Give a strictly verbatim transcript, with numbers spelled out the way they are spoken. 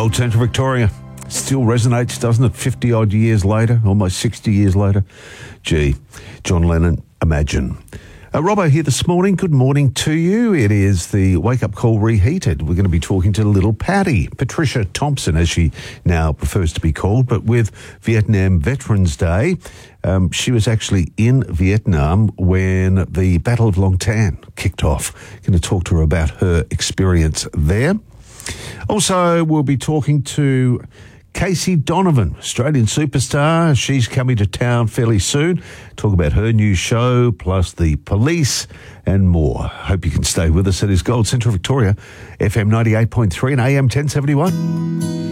Gold Centre Victoria. Still resonates, doesn't it? fifty-odd years later, almost sixty years later. Gee, John Lennon, Imagine. Uh, Robbo here this morning. Good morning to you. It is the wake-up call reheated. We're going to be talking to little Patty, Patricia Thompson, as she now prefers to be called. But with Vietnam Veterans Day, um, she was actually in Vietnam when the Battle of Long Tan kicked off. Going to talk to her about her experience there. Also, we'll be talking to Casey Donovan, Australian superstar. She's coming to town fairly soon. Talk about her new show, plus the police and more. Hope you can stay with us. It is Gold Centre Victoria, F M ninety-eight point three and A M ten seventy-one.